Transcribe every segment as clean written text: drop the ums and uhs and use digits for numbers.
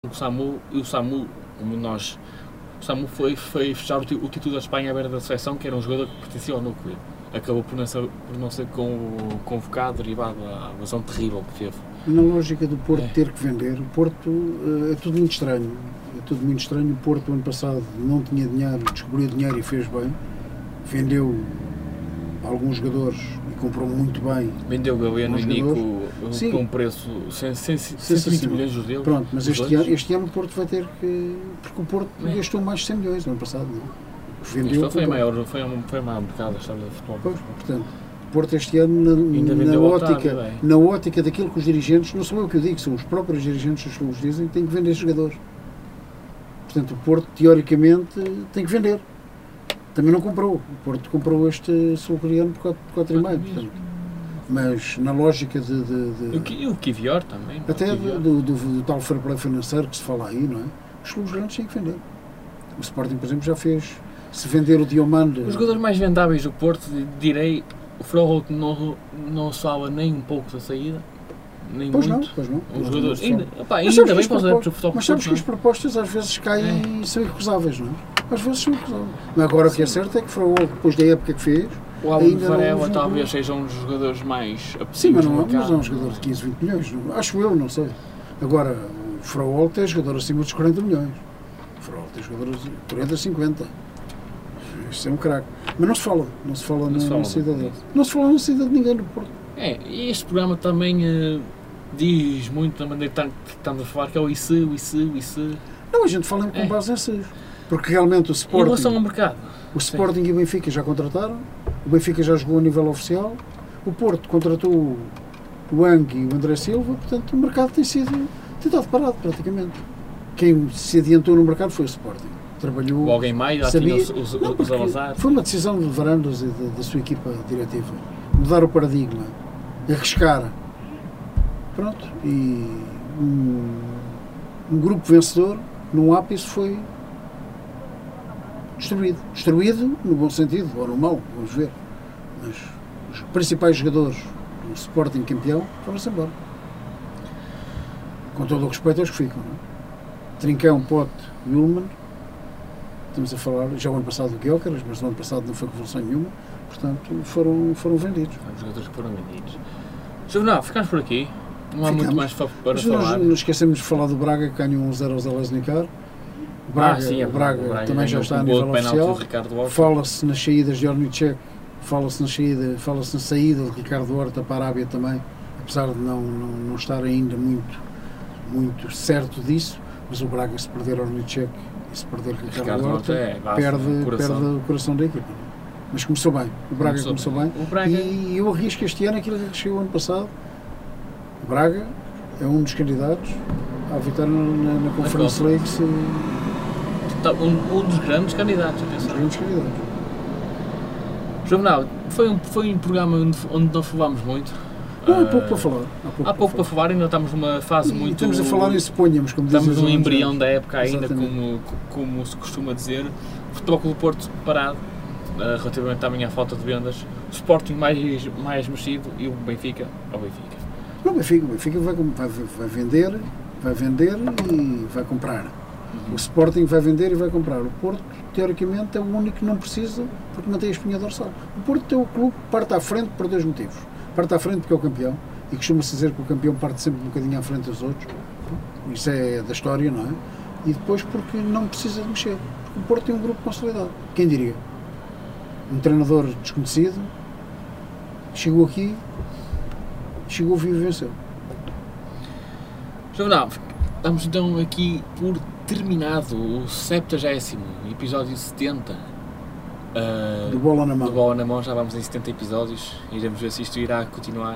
o Samu, como nós... O Samu foi fechar o título da Espanha à beira da seleção, que era um jogador que pertencia ao núcleo. Acabou por não ser convocado, derivado à lesão terrível que teve. Na lógica do Porto ter que vender, o Porto é tudo muito estranho. É tudo muito estranho. O Porto, ano passado, não tinha dinheiro, descobriu dinheiro e fez bem. Vendeu alguns jogadores e comprou muito bem. Vendeu Galeno e Nico com um preço 120 milhões de euros. Pronto, mas este ano o Porto vai ter que... Porque o Porto gastou mais de 100 milhões no ano passado, não? Vendeu, foi o maior mercado da história do futebol. Pois, portanto, o Porto este ano, na ótica daquilo que os dirigentes, não sou eu que eu digo, são os próprios dirigentes que os dizem, têm que vender jogadores. Portanto, o Porto, teoricamente, tem que vender. Também não comprou. O Porto comprou este sul-coreano por 4,5, portanto. Mas na lógica de e o Kivior também. Até do tal fair play financeiro que se fala aí, não é? Os clubes grandes têm que vender. O Sporting, por exemplo, já fez. Se vender o Diomande... Os jogadores mais vendáveis do Porto, direi, o Froholt não se fala nem um pouco da saída, nem pois muito. Pois não. Os jogadores, ainda bem para os adeptos do futebol. Mas sabes que as propostas às vezes caem e são irrecusáveis, não é? Às vezes são irrecusáveis. Mas agora o que é certo é que Froholt, depois da época que fez... O Álvaro Varela talvez seja um dos jogadores mais apetecíveis. Sim, mas não é um jogador de 15, 20 milhões. Não, acho eu, não sei. Agora, o Froholt é jogador acima dos 40 milhões. O Froholt é jogador de 40, 50. Isto é um craque. Mas não se fala na saída dele. Não se fala na saída de ninguém no Porto. E este programa também diz muito da maneira que estamos a falar, que é o IC. Não, a gente fala com base em porque realmente o Sporting... Em relação ao mercado. O Sporting e o Benfica já contrataram, o Benfica já jogou a nível oficial, o Porto contratou o Ang e o André Silva, portanto o mercado tem estado parado praticamente. Quem se adiantou no mercado foi o Sporting. Trabalhou... Logo em maio já tinha os Salazar. Foi uma decisão de Varandas e da sua equipa diretiva. Mudar o paradigma, arriscar. Pronto. E um grupo vencedor, num ápice, foi destruído. Destruído no bom sentido, ou no mau, vamos ver. Mas os principais jogadores do Sporting campeão foram-se embora. Com todo o respeito aos que ficam. Não é? Trincão, Pote e Ullmann. Estamos a falar, já o ano passado do Guilherme, mas no ano passado não foi revolução nenhuma, portanto foram vendidos. Os jogadores que foram vendidos. Juvenal, ficamos por aqui, não há muito mais para mas falar. Não esquecemos de falar do Braga, que ganhou 1-0 ao Zeleznikar. O Braga também já está a nível oficial. Fala-se nas saídas de Ornicek, fala-se na saída de Ricardo Horta para a Arábia também, apesar de não estar ainda muito certo disso, mas o Braga, se perder Ornicek e se perder Ricardo Horta, perde o coração da equipa. Mas começou bem, o Braga começou bem. E eu arrisco este ano aquilo que chegou ano passado. O Braga é um dos candidatos à vitória na Conference League. Um dos grandes candidatos, atenção. Juvenal, foi um programa onde não falámos muito. Não, há pouco para falar. Há pouco para falar, ainda estamos numa fase muito... Estamos a falar em suponhamos, como dizem. Estamos num embrião da época ainda, como se costuma dizer. O Futebol Clube do Porto parado, relativamente à minha falta de vendas. O Sporting mais mexido e o Benfica ao Benfica. Não, o Benfica vai vender e vai comprar. O Sporting vai vender e vai comprar. O Porto, teoricamente, é o único que não precisa porque mantém a espinha dorsal. O Porto é o clube que parte à frente por dois motivos. Parte à frente porque é o campeão, e costuma-se dizer que o campeão parte sempre um bocadinho à frente dos outros. Isso é da história, não é? E depois porque não precisa de mexer. Porque o Porto tem um grupo consolidado. Quem diria? Um treinador desconhecido chegou aqui, chegou vivo e venceu. Juvenal, estamos então aqui por terminado o 70º, episódio 70. Do Bola na Mão. Do Bola na Mão, já vamos em 70 episódios, iremos ver se isto irá continuar.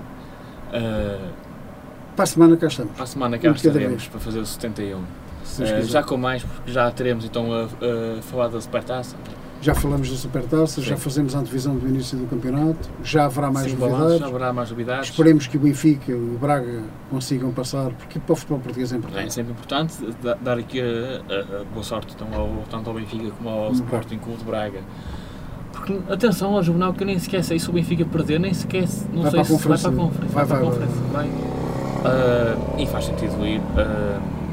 Para a semana cá estamos. Para a semana cá estaremos para fazer o 71. Já com mais, porque já teremos então a falar da Supertaça. Já falamos da Supertaça, já fazemos a antevisão do início do campeonato, já haverá mais novidades. Já haverá mais novidades. Esperemos que o Benfica e o Braga consigam passar, porque para o futebol português é importante. É sempre importante dar aqui a boa sorte tanto ao Benfica como ao Sporting como ao Braga. Porque, atenção ao Juvenal, que nem sequer sei se o Benfica perder, nem sequer não sei se vai para a conferência. Vai. E faz sentido ir.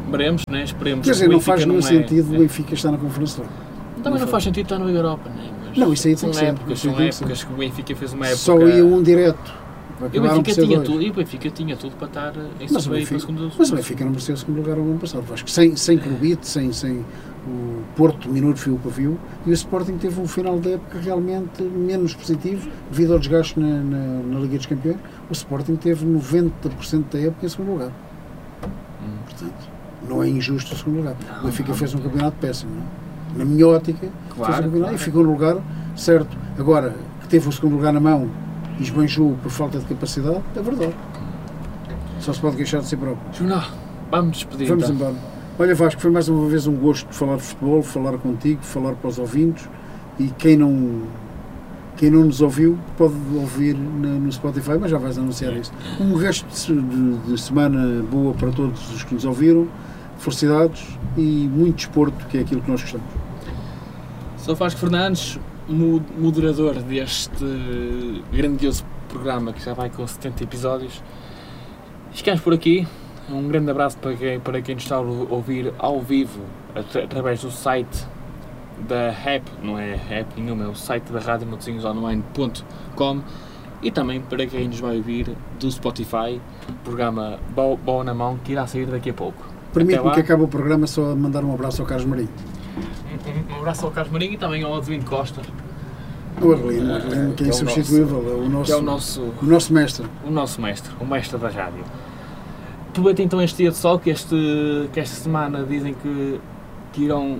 Veremos, né? Esperemos. Quer dizer, não faz nenhum sentido o Benfica estar na Conferência League. Também não faz sentido estar na Liga Europa, né? Mas não, isso aí tem que ser. São épocas que o Benfica fez uma época... Só ia um direto. E o Benfica tinha tudo para estar em segundo. Mas o Benfica não mereceu o segundo lugar ao ano passado. Acho que sem Clubite, sem o Porto, minuto fio para fio, e o Sporting teve um final da época realmente menos positivo, devido ao desgaste na Liga dos Campeões. O Sporting teve 90% da época em segundo lugar. Portanto, não é injusto o segundo lugar. O Benfica fez um campeonato péssimo, não é? Na minha ótica, fez um campeonato e ficou no lugar certo. Agora, que teve o segundo lugar na mão e esbanjou por falta de capacidade, é verdade. Só se pode queixar de si próprio. Jornal, vamos despedir. Vamos embora. Olha, Vasco, foi mais uma vez um gosto de falar de futebol, falar contigo, falar para os ouvintes, e quem não nos ouviu pode ouvir no Spotify, mas já vais anunciar isso. Um resto de semana boa para todos os que nos ouviram, felicidades e muito desporto, que é aquilo que nós gostamos. Sou Vasco Fernandes, moderador deste grandioso programa que já vai com 70 episódios. Ficamos por aqui. Um grande abraço para quem nos está a ouvir ao vivo através do site da app, não é app nenhuma, é o site da Rádio Matosinhosonline.com, e também para quem nos vai ouvir do Spotify, programa Bola na Mão, que irá sair daqui a pouco. Permite-me que acabe o programa só a mandar um abraço ao Carlos Marinho. Um abraço ao Carlos Marinho e também ao Adelino Costa. O Adelino, que é insubstituível, o nosso mestre. O nosso mestre, o mestre da rádio. Aproveita então este dia de sol, que esta semana dizem que irão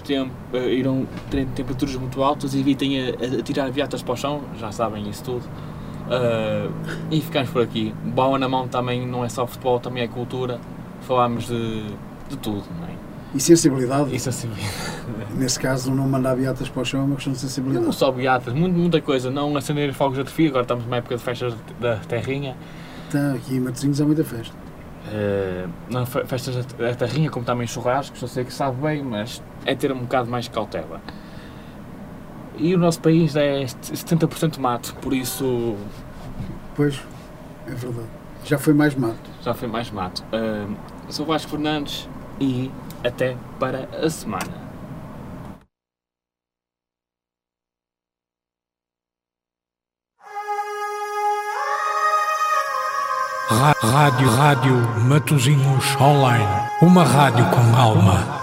ter temperaturas muito altas, evitem a tirar viatas para o chão, já sabem isso tudo. E ficamos por aqui. Bola na Mão também não é só futebol, também é cultura. Falámos de tudo, não é? E sensibilidade. Nesse caso, não mandar beatas para o chão é uma questão de sensibilidade. Não só beatas, muita coisa. Não acender fogos de artifício, agora estamos numa época de festas da terrinha. Então, aqui em Matosinhos há muita festa. Não, festas da terrinha, como também churrascos, eu sei que sabe bem, mas é ter um bocado mais de cautela. E o nosso país é 70% mato, por isso... Pois, é verdade. Já foi mais mato. Sou Vasco Fernandes e até para a semana. Rádio Matosinhos Online. Uma rádio com alma.